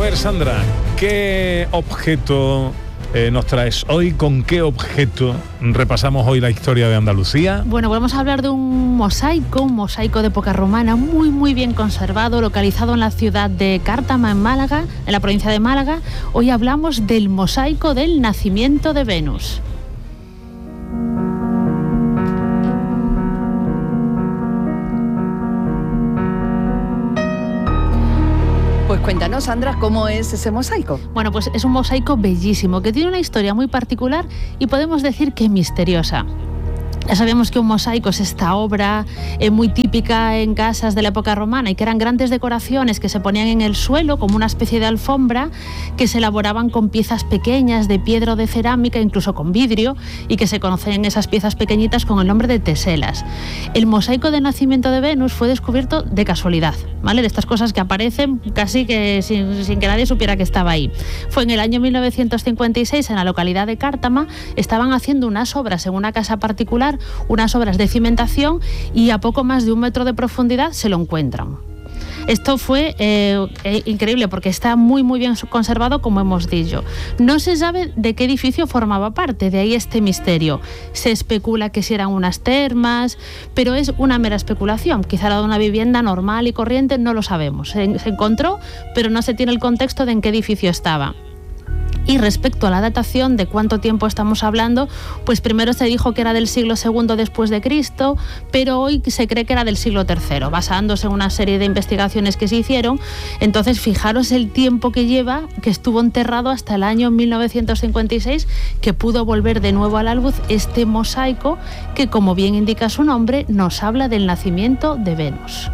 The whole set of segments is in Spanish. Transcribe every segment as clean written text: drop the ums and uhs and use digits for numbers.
ver, Sandra, ¿qué objeto nos traes hoy? ¿Con qué objeto repasamos hoy la historia de Andalucía? Bueno, vamos a hablar de un mosaico de época romana, muy muy bien conservado, localizado en la ciudad de Cártama, en Málaga, en la provincia de Málaga. Hoy hablamos del mosaico del nacimiento de Venus. Pues cuéntanos, Sandra, ¿cómo es ese mosaico? Bueno, pues es un mosaico bellísimo, que tiene una historia muy particular y podemos decir que misteriosa. Ya sabemos que un mosaico es esta obra muy típica en casas de la época romana y que eran grandes decoraciones que se ponían en el suelo como una especie de alfombra que se elaboraban con piezas pequeñas de piedra o de cerámica, incluso con vidrio, y que se conocen esas piezas pequeñitas con el nombre de teselas. El mosaico del nacimiento de Venus fue descubierto de casualidad, ¿vale? De estas cosas que aparecen casi que sin que nadie supiera que estaba ahí. Fue en el año 1956 en la localidad de Cártama. Estaban haciendo unas obras en una casa particular, unas obras de cimentación, y a poco más de 1 metro de profundidad se lo encuentran. Esto fue increíble porque está muy muy bien conservado, como hemos dicho. No se sabe de qué edificio formaba parte, de ahí este misterio. Se especula que si eran unas termas, pero es una mera especulación. Quizá era de una vivienda normal y corriente, no lo sabemos. Se encontró, pero no se tiene el contexto de en qué edificio estaba. Y respecto a la datación, de cuánto tiempo estamos hablando, pues primero se dijo que era del siglo II después de Cristo, pero hoy se cree que era del siglo III, basándose en una serie de investigaciones que se hicieron. Entonces, fijaros el tiempo que lleva, que estuvo enterrado hasta el año 1956, que pudo volver de nuevo a la luz este mosaico que, como bien indica su nombre, nos habla del nacimiento de Venus.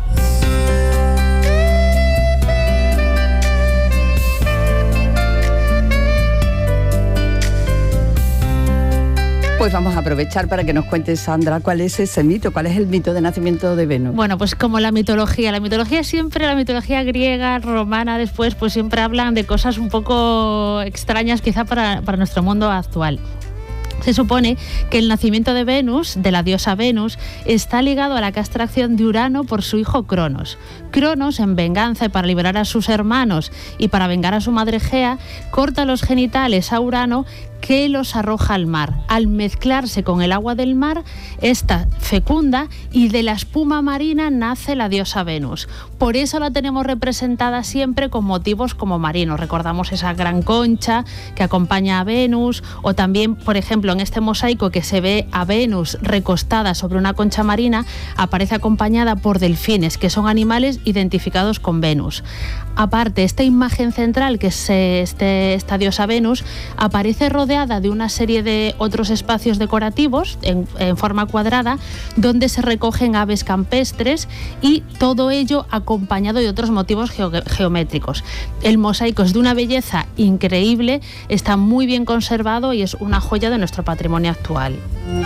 Pues vamos a aprovechar para que nos cuente, Sandra, cuál es ese mito, cuál es el mito de nacimiento de Venus. Bueno, pues como la mitología siempre, la mitología griega, romana, después, pues siempre hablan de cosas un poco extrañas quizá para nuestro mundo actual. Se supone que el nacimiento de Venus, de la diosa Venus, está ligado a la castración de Urano por su hijo Cronos. Cronos, en venganza y para liberar a sus hermanos y para vengar a su madre Gea, corta los genitales a Urano, que los arroja al mar. Al mezclarse con el agua del mar, esta fecunda y de la espuma marina nace la diosa Venus. Por eso la tenemos representada siempre con motivos como marinos. Recordamos esa gran concha que acompaña a Venus, o también, por ejemplo, en este mosaico que se ve a Venus recostada sobre una concha marina, aparece acompañada por delfines, que son animales identificados con Venus. Aparte, esta imagen central, que es esta diosa Venus, aparece rodeada de una serie de otros espacios decorativos en forma cuadrada, donde se recogen aves campestres, y todo ello acompañado de otros motivos geométricos. El mosaico es de una belleza increíble, está muy bien conservado y es una joya de nuestro patrimonio actual.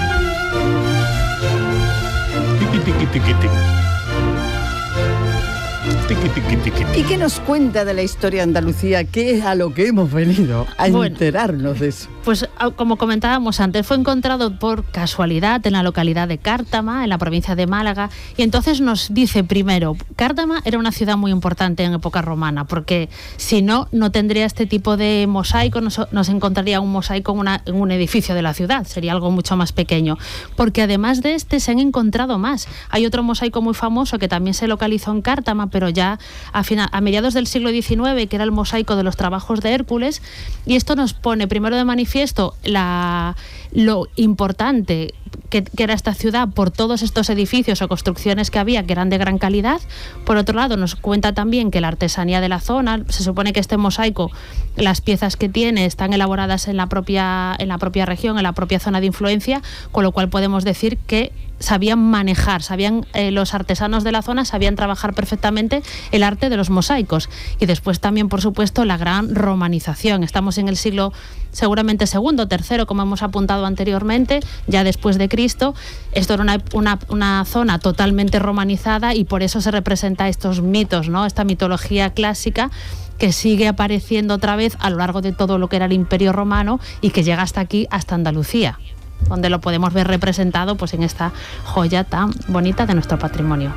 ¿Y qué nos cuenta de la historia de Andalucía? ¿Qué es a lo que hemos venido a enterarnos de eso? Pues como comentábamos antes, fue encontrado por casualidad en la localidad de Cártama, en la provincia de Málaga, y entonces nos dice primero, Cártama era una ciudad muy importante en época romana, porque si no, no tendría este tipo de mosaico, no se encontraría un mosaico en un edificio de la ciudad, sería algo mucho más pequeño, porque además de este se han encontrado más. Hay otro mosaico muy famoso que también se localizó en Cártama, pero ya a mediados del siglo XIX, que era el mosaico de los trabajos de Hércules, y esto nos pone primero de manifiesto lo importante que era esta ciudad por todos estos edificios o construcciones que había, que eran de gran calidad. Por otro lado, nos cuenta también que la artesanía de la zona, se supone que este mosaico, las piezas que tiene están elaboradas en la propia región, en la propia zona de influencia, con lo cual podemos decir que sabían manejar, los artesanos de la zona sabían trabajar perfectamente el arte de los mosaicos. Y después también, por supuesto, la gran romanización. Estamos en el siglo seguramente II, III, como hemos apuntado anteriormente, ya después de Cristo. Esto era una zona totalmente romanizada, y por eso se representa estos mitos, ¿no? Esta mitología clásica que sigue apareciendo otra vez a lo largo de todo lo que era el Imperio Romano y que llega hasta aquí, hasta Andalucía, donde lo podemos ver representado pues en esta joya tan bonita de nuestro patrimonio.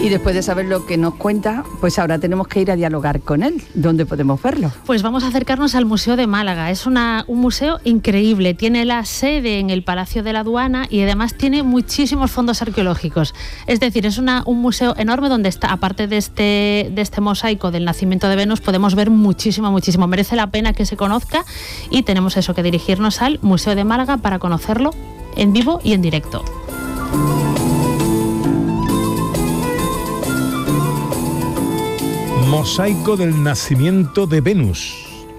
Y después de saber lo que nos cuenta, pues ahora tenemos que ir a dialogar con él. ¿Dónde podemos verlo? Pues vamos a acercarnos al Museo de Málaga. Es un museo increíble. Tiene la sede en el Palacio de la Aduana y además tiene muchísimos fondos arqueológicos. Es decir, es un museo enorme donde está, aparte de este mosaico del nacimiento de Venus, podemos ver muchísimo. Merece la pena que se conozca y tenemos eso que dirigirnos al Museo de Málaga para conocerlo en vivo y en directo. Mosaico del nacimiento de Venus.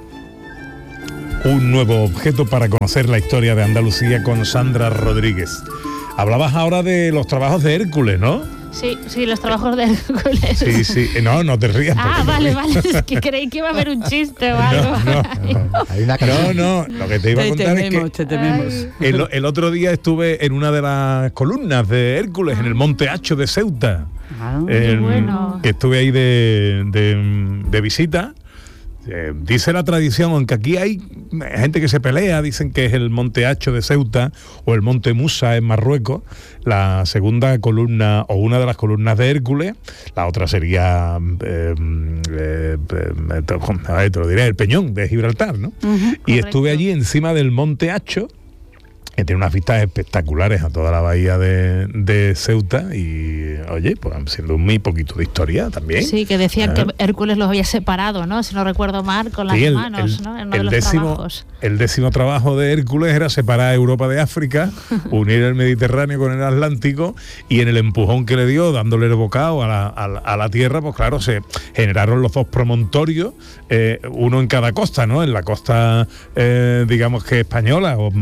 Un nuevo objeto para conocer la historia de Andalucía con Sandra Rodríguez. Hablabas ahora de los trabajos de Hércules, ¿no? Sí, los trabajos de Hércules. Sí. No te rías. Vale. Es que creí que iba a haber un chiste o algo. No. Lo que te iba a contar es que el otro día estuve en una de las columnas de Hércules en el Monte Acho de Ceuta. Bueno. Estuve ahí de visita. Dice la tradición, aunque aquí hay gente que se pelea, dicen que es el Monte Acho de Ceuta o el Monte Musa en Marruecos, la segunda columna o una de las columnas de Hércules, la otra sería, te lo diré, el Peñón de Gibraltar, ¿no? Y estuve allí encima del Monte Acho, que tiene unas vistas espectaculares a toda la bahía de Ceuta y, oye, pues siendo muy poquito de historia también. Sí, que decían que Hércules los había separado, ¿no? Si no recuerdo mal, con las manos, ¿no? En uno de los trabajos. El 10º trabajo de Hércules era separar a Europa de África, unir el Mediterráneo con el Atlántico, y en el empujón que le dio, dándole el bocado a la tierra, pues claro, se generaron los dos promontorios, uno en cada costa, ¿no? En la costa, digamos que española o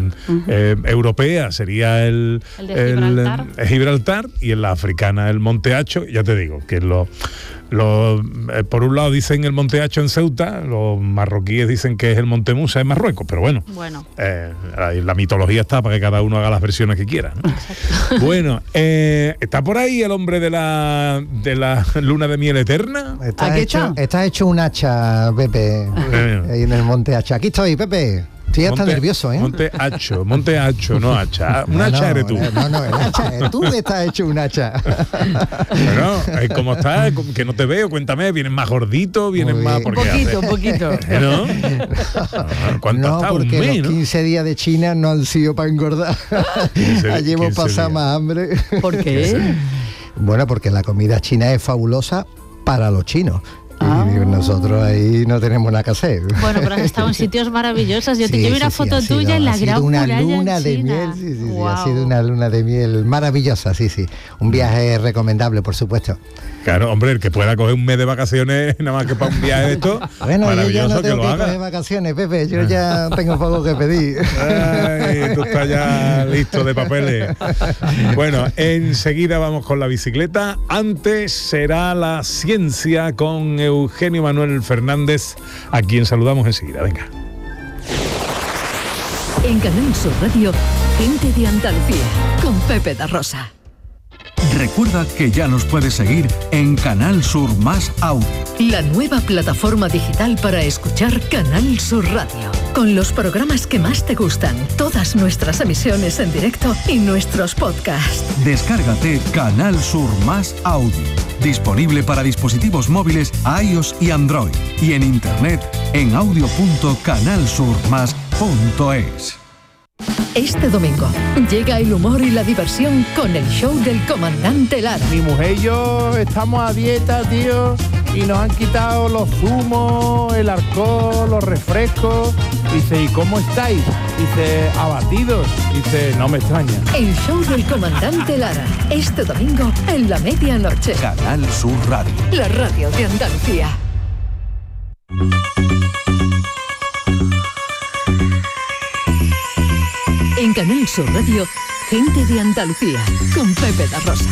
europea sería el de Gibraltar, y en la africana el Monte Acho. Ya te digo que por un lado dicen el Monte Acho en Ceuta, los marroquíes dicen que es el Monte Musa en Marruecos, pero bueno. La mitología está para que cada uno haga las versiones que quiera, ¿no? Bueno, ¿está por ahí el hombre de la luna de miel eterna? Está hecho un hacha, Pepe, ahí en el Monte Acho. Aquí estoy, Pepe. Estoy hasta nervioso, ¿eh? Monte Acho, no hacha. Un hacha eres tú. No, el hacha, tú estás hecho un hacha. Bueno, ¿cómo estás? Que no te veo, cuéntame, ¿vienes más gordito? ¿Vienes más? Un poquito. ¿No? ¿Cuánto no, está? Porque un mes, los 15 días de China no han sido para engordar. Allí hemos pasado más hambre. ¿Por qué? Bueno, porque la comida china es fabulosa para los chinos. Y nosotros ahí no tenemos nada que hacer. Bueno, pero has estado en sitios maravillosos. Yo vi una foto tuya en la Gran Muralla luna de miel, wow. Ha sido una luna de miel maravillosa, sí. Un viaje recomendable, por supuesto. Claro, hombre, el que pueda coger un mes de vacaciones nada más que para un viaje de esto, bueno, yo ya no tengo que que haga. coger vacaciones, Pepe, yo ya tengo poco que pedir. Ay, tú estás ya listo de papeles. Bueno, enseguida vamos con la bicicleta. Antes será la ciencia con Eugenio Manuel Fernández, a quien saludamos enseguida. Venga. En Canal Sur Radio, Gente de Andalucía, con Pepe da Rosa. Recuerda que ya nos puedes seguir en Canal Sur Más Audio. La nueva plataforma digital para escuchar Canal Sur Radio. Con los programas que más te gustan, todas nuestras emisiones en directo y nuestros podcasts. Descárgate Canal Sur Más Audio. Disponible para dispositivos móviles iOS y Android. Y en internet en audio.canalsurmas.es. Este domingo llega el humor y la diversión con el show del comandante Lara. Mi mujer y yo estamos a dieta, tío, y nos han quitado los zumos, el alcohol, los refrescos. Dice, ¿y cómo estáis? Dice, abatidos. Dice, no me extraña. El show del comandante Lara, este domingo en la medianoche. Canal Sur Radio. La radio de Andalucía. En Canal Sur Radio, Gente de Andalucía, con Pepe da Rosa.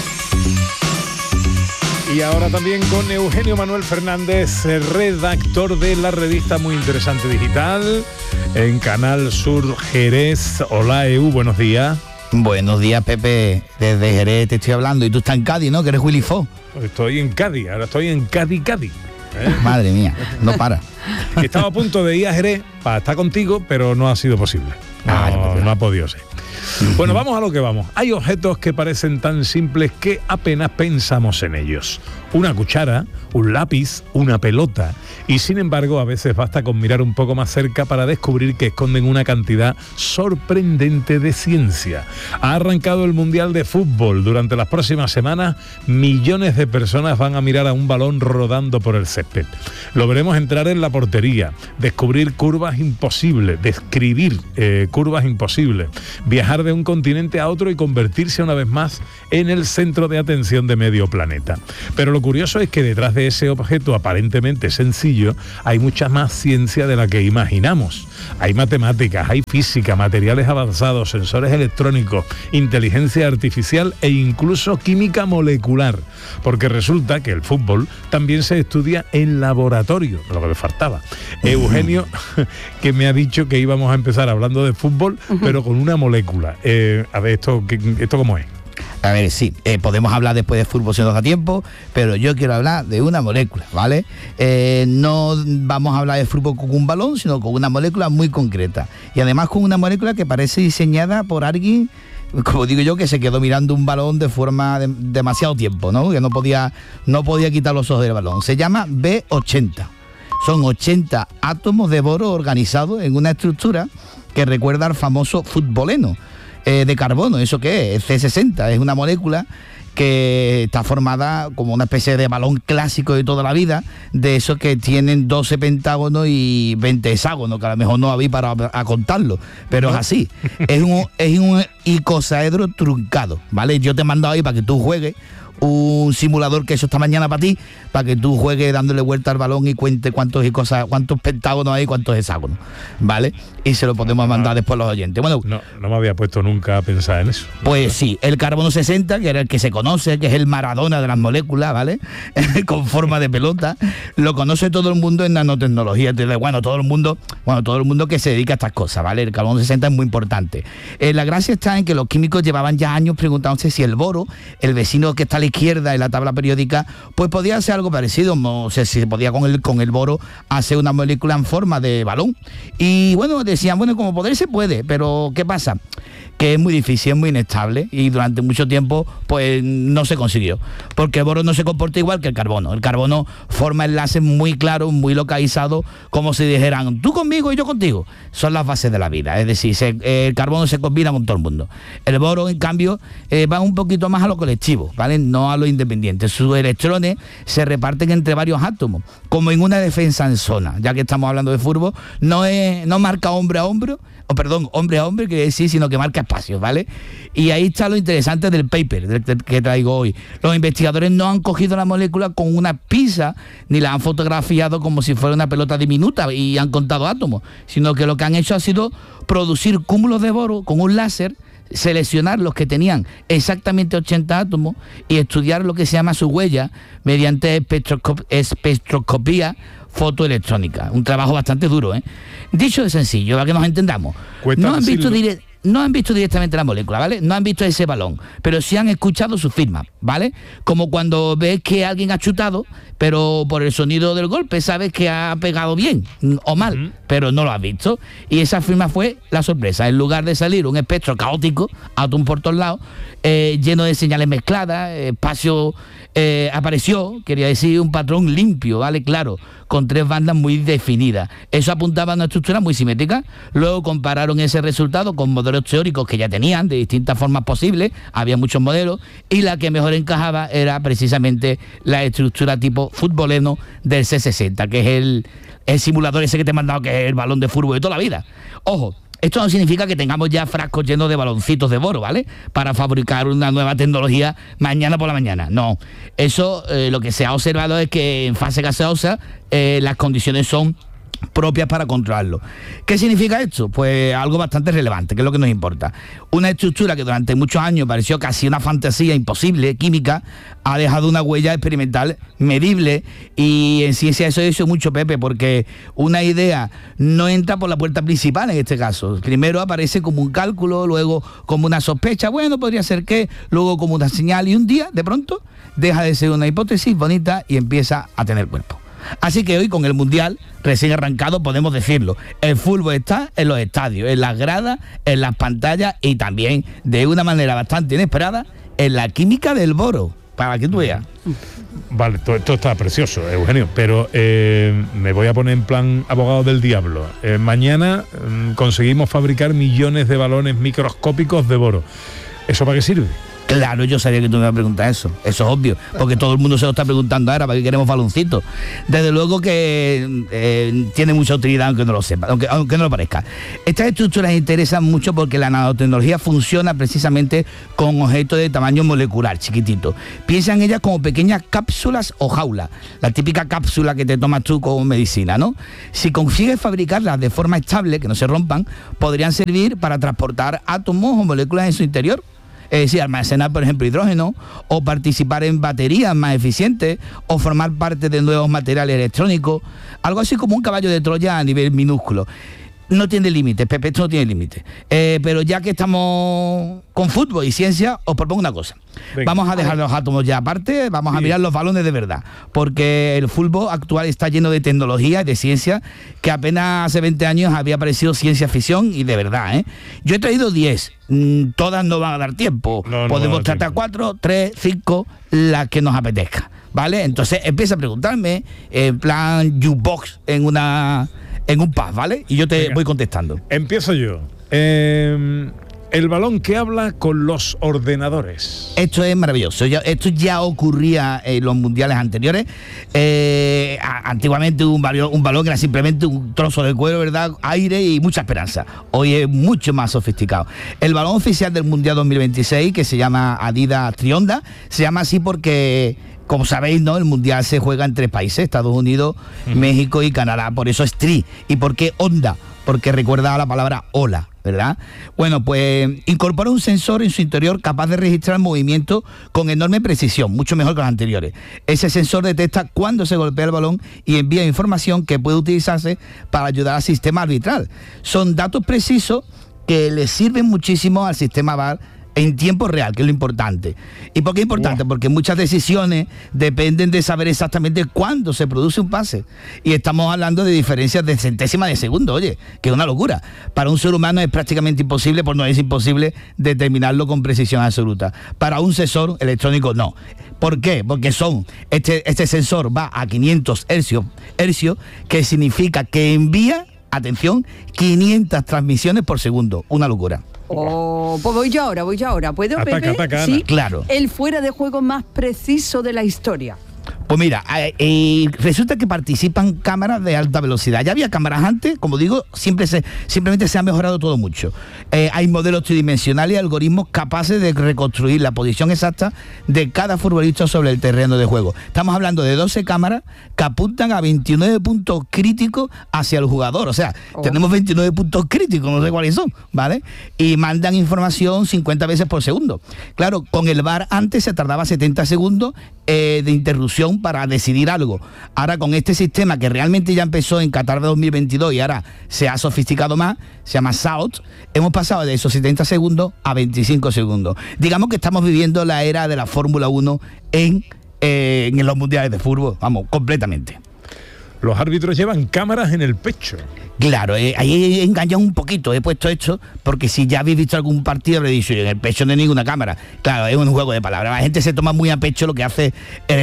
Y ahora también con Eugenio Manuel Fernández, redactor de la revista muy interesante digital en Canal Sur Jerez. Hola, Eu, buenos días. Buenos días, Pepe. Desde Jerez te estoy hablando. Y tú estás en Cádiz, ¿no? Que eres Willy Fox. Estoy en Cádiz, ahora estoy en Cádiz. Madre mía, no para. Estaba a punto de ir a Jerez para estar contigo, pero no ha sido posible. No ha podido ser. Bueno, vamos a lo que vamos. Hay objetos que parecen tan simples que apenas pensamos en ellos. Una cuchara, un lápiz, una pelota. Y sin embargo, a veces basta con mirar un poco más cerca para descubrir que esconden una cantidad sorprendente de ciencia. Ha arrancado el Mundial de Fútbol. Durante las próximas semanas, millones de personas van a mirar a un balón rodando por el césped. Lo veremos entrar en la portería, descubrir curvas imposibles, describir curvas imposibles, viajar de un continente a otro y convertirse una vez más en el centro de atención de medio planeta. Pero lo curioso es que detrás de ese objeto aparentemente sencillo hay mucha más ciencia de la que imaginamos. Hay matemáticas, hay física, materiales avanzados, sensores electrónicos, inteligencia artificial e incluso química molecular. Porque resulta que el fútbol también se estudia en laboratorio, lo que me faltaba. Eugenio, que me ha dicho que íbamos a empezar hablando de fútbol, pero con una molécula. A ver, ¿esto cómo es? A ver, sí, podemos hablar después de fútbol si nos da tiempo, pero yo quiero hablar de una molécula, ¿vale? No vamos a hablar de fútbol con un balón, sino con una molécula muy concreta. Y además con una molécula que parece diseñada por alguien, como digo yo, que se quedó mirando un balón de forma de demasiado tiempo, ¿no? Que no podía quitar los ojos del balón. Se llama B80. Son 80 átomos de boro organizados en una estructura que recuerda al famoso futboleno de carbono. ¿Eso qué es? El C60 es una molécula que está formada como una especie de balón clásico de toda la vida, de esos que tienen 12 pentágonos y 20 hexágonos, que a lo mejor no había para contarlo, pero es así. Es un icosaedro truncado, ¿vale? Yo te he mandado ahí para que tú juegues un simulador que he hecho esta mañana para ti, para que tú juegues dándole vuelta al balón y cuente cuántos pentágonos hay, cuántos hexágonos, ¿vale? Y se lo podemos mandar después a los oyentes. Bueno, no me había puesto nunca a pensar en eso. Pues sí, el carbono 60, que era el que se conoce, que es el Maradona de las moléculas, ¿vale? Con forma de pelota, lo conoce todo el mundo en nanotecnología. Bueno, todo el mundo que se dedica a estas cosas, ¿vale? El carbono 60 es muy importante. La gracia está en que los químicos llevaban ya años preguntándose si el boro, el vecino que está a la izquierda en la tabla periódica, pues podía hacer algo parecido. No sé si se podía con el boro hacer una molécula en forma de balón. Y bueno, decían, bueno, como poder se puede, pero ¿qué pasa? Que es muy difícil, es muy inestable y durante mucho tiempo pues no se consiguió, porque el boro no se comporta igual que el carbono. El carbono forma enlaces muy claros, muy localizados, como si dijeran tú conmigo y yo contigo. Son las bases de la vida, es decir, el carbono se combina con todo el mundo. El boro, en cambio, va un poquito más a lo colectivo, ¿vale? No a lo independiente. Sus electrones se reparten entre varios átomos, como en una defensa en zona. Ya que estamos hablando de fútbol, no marca hombre a hombre, quiere decir, sino que marca espacios, ¿vale? Y ahí está lo interesante del paper que traigo hoy. Los investigadores no han cogido la molécula con una pinza, ni la han fotografiado como si fuera una pelota diminuta y han contado átomos, sino que lo que han hecho ha sido producir cúmulos de boro con un láser, seleccionar los que tenían exactamente 80 átomos y estudiar lo que se llama su huella mediante espectroscopía fotoelectrónica. Un trabajo bastante duro, ¿eh? Dicho de sencillo, para que nos entendamos, no han visto directamente la molécula, ¿vale? No han visto ese balón, pero sí han escuchado su firma, ¿vale? Como cuando ves que alguien ha chutado, pero por el sonido del golpe sabes que ha pegado bien o mal, pero no lo has visto. Y esa firma fue la sorpresa. En lugar de salir un espectro caótico, átomos por todos lados, lleno de señales mezcladas, apareció, quería decir, un patrón limpio, ¿vale? Claro, con 3 bandas muy definidas. Eso apuntaba a una estructura muy simétrica. Luego compararon ese resultado con modelos teóricos que ya tenían de distintas formas posibles, había muchos modelos, y la que mejor encajaba era precisamente la estructura tipo futboleno del C60, que es el simulador ese que te he mandado, que es el balón de fútbol de toda la vida. Ojo, esto no significa que tengamos ya frascos llenos de baloncitos de boro, ¿vale? Para fabricar una nueva tecnología mañana por la mañana. No, eso lo que se ha observado es que en fase gaseosa las condiciones son propias para controlarlo. ¿Qué significa esto? Pues algo bastante relevante, que es lo que nos importa. Una estructura que durante muchos años pareció casi una fantasía imposible, química, ha dejado una huella experimental medible, y en ciencia eso hizo mucho, Pepe, porque una idea no entra por la puerta principal en este caso. Primero aparece como un cálculo, luego como una sospecha, bueno, podría ser que, luego como una señal, y un día, de pronto, deja de ser una hipótesis bonita y empieza a tener cuerpo. Así que hoy con el Mundial recién arrancado podemos decirlo, el fútbol está en los estadios, en las gradas, en las pantallas y también de una manera bastante inesperada en la química del boro, para que tú veas. Vale, esto está precioso, Eugenio, pero me voy a poner en plan abogado del diablo. Mañana conseguimos fabricar millones de balones microscópicos de boro. ¿Eso para qué sirve? Claro, yo sabía que tú me ibas a preguntar eso es obvio, porque todo el mundo se lo está preguntando ahora, ¿para qué queremos baloncitos? Desde luego que tiene mucha utilidad, aunque no lo sepa, aunque no lo parezca. Estas estructuras interesan mucho porque la nanotecnología funciona precisamente con objetos de tamaño molecular, chiquitito. Piensa en ellas como pequeñas cápsulas o jaulas, la típica cápsula que te tomas tú como medicina, ¿no? Si consigues fabricarlas de forma estable, que no se rompan, podrían servir para transportar átomos o moléculas en su interior. Es decir, almacenar, por ejemplo, hidrógeno, o participar en baterías más eficientes, o formar parte de nuevos materiales electrónicos, algo así como un caballo de Troya a nivel minúsculo. No tiene límites, Pepe, esto no tiene límites. Pero ya que estamos con fútbol y ciencia, os propongo una cosa. Venga. Vamos a dejar los átomos ya aparte, vamos a mirar los balones de verdad. Porque el fútbol actual está lleno de tecnología y de ciencia que apenas hace 20 años había parecido ciencia ficción y de verdad, ¿eh? Yo he traído 10, todas no van a dar tiempo. Podemos tratar 4, 3, 5, las que nos apetezca, ¿vale? Entonces empieza a preguntarme, en plan jukebox en un pub, ¿vale? Y yo te voy contestando. Empiezo yo. El balón que habla con los ordenadores. Esto es maravilloso. Esto ya ocurría en los mundiales anteriores. Antiguamente un balón era simplemente un trozo de cuero, ¿verdad? Aire y mucha esperanza. Hoy es mucho más sofisticado. El balón oficial del Mundial 2026, que se llama Adidas Trionda, se llama así porque, como sabéis, ¿no? El Mundial se juega en 3 países, Estados Unidos, México y Canadá. Por eso es tri. ¿Y por qué onda? Porque recuerda a la palabra ola, ¿verdad? Bueno, pues incorpora un sensor en su interior capaz de registrar movimiento con enorme precisión, mucho mejor que los anteriores. Ese sensor detecta cuándo se golpea el balón y envía información que puede utilizarse para ayudar al sistema arbitral. Son datos precisos que le sirven muchísimo al sistema VAR en tiempo real, que es lo importante. ¿Y por qué es importante? Porque muchas decisiones dependen de saber exactamente cuándo se produce un pase. Y estamos hablando de diferencias de centésimas de segundo, oye, que es una locura. Para un ser humano es prácticamente imposible, por no es imposible, determinarlo con precisión absoluta. Para un sensor electrónico no. ¿Por qué? Porque este sensor va a 500 hercios, que significa que envía, atención, 500 transmisiones por segundo. Una locura. Pues voy yo ahora. ¿Puedo, Pepe? Ataca, sí, claro. El fuera de juego más preciso de la historia. Pues mira, resulta que participan cámaras de alta velocidad. Ya había cámaras antes, como digo, simplemente se ha mejorado todo mucho. Hay modelos tridimensionales y algoritmos capaces de reconstruir la posición exacta de cada futbolista sobre el terreno de juego. Estamos hablando de 12 cámaras que apuntan a 29 puntos críticos hacia el jugador. O sea, tenemos 29 puntos críticos, no sé cuáles son, ¿vale? Y mandan información 50 veces por segundo. Claro, con el VAR antes se tardaba 70 segundos de interrupción para decidir algo. Ahora con este sistema que realmente ya empezó en Qatar de 2022 y ahora se ha sofisticado más, se llama SAOT, hemos pasado de esos 70 segundos a 25 segundos. Digamos que estamos viviendo la era de la Fórmula 1 en los mundiales de fútbol, vamos, completamente. Los árbitros llevan cámaras en el pecho. Claro, ahí he engañado un poquito, he puesto esto, porque si ya habéis visto algún partido, habré dicho, en el pecho no hay ninguna cámara. Claro, es un juego de palabras. La gente se toma muy a pecho lo que hace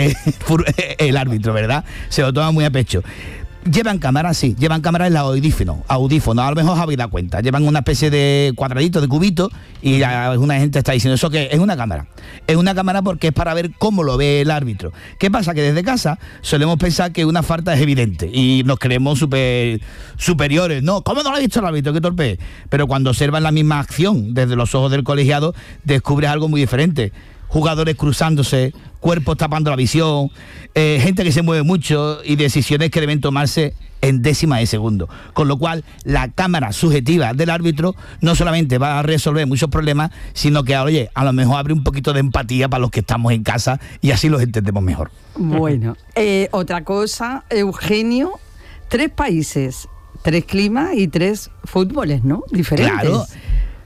el árbitro, ¿verdad? Se lo toma muy a pecho. Llevan cámaras, sí, llevan cámaras en los audífonos, a lo mejor os habéis dado cuenta. Llevan una especie de cuadradito, de cubito, y una gente está diciendo, ¿eso qué? Es una cámara. Es una cámara porque es para ver cómo lo ve el árbitro. ¿Qué pasa? Que desde casa solemos pensar que una falta es evidente y nos creemos superiores. No, ¿cómo no lo ha visto el árbitro? ¡Qué torpe! Pero cuando observan la misma acción desde los ojos del colegiado, descubres algo muy diferente. Jugadores cruzándose, cuerpos tapando la visión, gente que se mueve mucho y decisiones que deben tomarse en décimas de segundo. Con lo cual, la cámara subjetiva del árbitro no solamente va a resolver muchos problemas, sino que, oye, a lo mejor abre un poquito de empatía para los que estamos en casa y así los entendemos mejor. Bueno, otra cosa, Eugenio, 3 países, 3 climas y 3 fútboles, ¿no? Diferentes. Claro.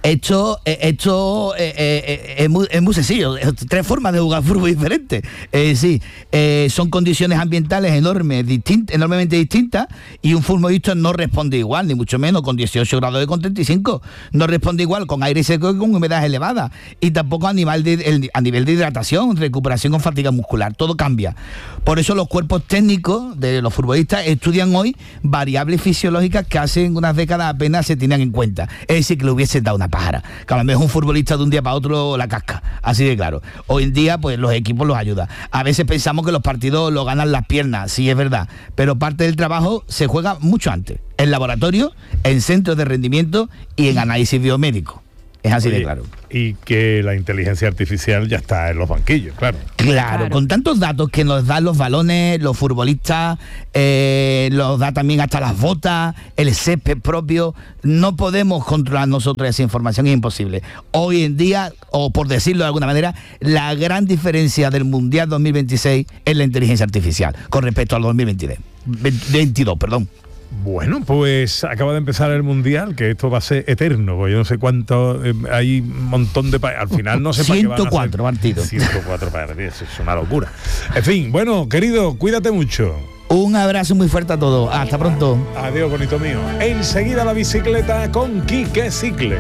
Esto es muy sencillo. 3 formas de jugar fútbol diferentes. Son condiciones ambientales enormemente distintas, y un futbolista no responde igual, ni mucho menos con 18 grados con 35. No responde igual con aire seco que con humedad elevada, y tampoco a nivel de hidratación, recuperación con fatiga muscular. Todo cambia. Por eso los cuerpos técnicos de los futbolistas estudian hoy variables fisiológicas que hace unas décadas apenas se tenían en cuenta. Es decir, que le hubiesen dado una pájara, que a lo mejor un futbolista de un día para otro la casca, así de claro. Hoy en día pues los equipos los ayudan. A veces pensamos que los partidos los ganan las piernas, sí es verdad, pero parte del trabajo se juega mucho antes, en laboratorio, en centros de rendimiento y en análisis biomédico. Es así de claro. Y que la inteligencia artificial ya está en los banquillos, claro. Claro, con tantos datos que nos dan los balones, los futbolistas, los da también hasta las botas, el césped propio. No podemos controlar nosotros esa información, es imposible. Hoy en día, o por decirlo de alguna manera, la gran diferencia del Mundial 2026 es la inteligencia artificial con respecto al 2022, perdón. Bueno, pues acaba de empezar el Mundial, que esto va a ser eterno, porque yo no sé cuánto, hay un montón de países, al final no sé para qué van a ser 104 partidos. 104 partidos, es una locura. En fin, bueno, querido, cuídate mucho. Un abrazo muy fuerte a todos, hasta pronto. Adiós, bonito mío. Enseguida la bicicleta con Quique Cicle.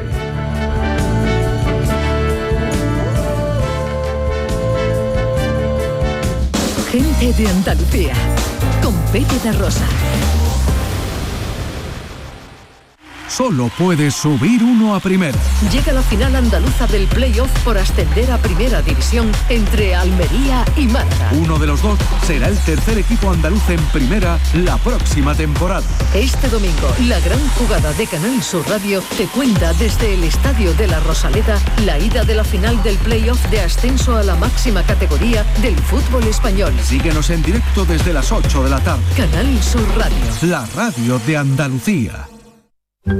Gente de Andalucía, con Pepe de Rosa. Solo puedes subir uno a primera. Llega la final andaluza del play-off por ascender a primera división entre Almería y Málaga. Uno de los dos será el tercer equipo andaluz en primera la próxima temporada. Este domingo, la gran jugada de Canal Sur Radio te cuenta desde el Estadio de la Rosaleda la ida de la final del play-off de ascenso a la máxima categoría del fútbol español. Síguenos en directo desde las 8 de la tarde. Canal Sur Radio. La radio de Andalucía.